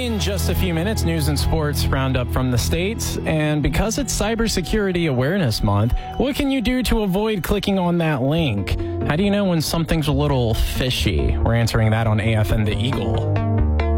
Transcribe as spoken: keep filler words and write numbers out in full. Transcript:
In just a few minutes, news and sports roundup from the States. And because it's Cybersecurity Awareness Month, what can you do to avoid clicking on that link? How do you know when something's a little fishy? We're answering that on A F N The Eagle.